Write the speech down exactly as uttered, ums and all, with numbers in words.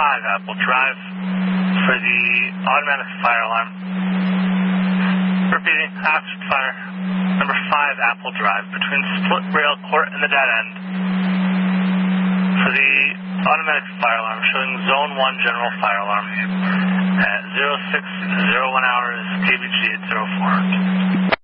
five Apple Drive for the automatic fire alarm. Repeating, hazard fire. Number five Apple Drive between Split Rail Court and the dead end. For the automatic fire alarm showing Zone one General Fire Alarm at zero six zero one hours K B G at zero four.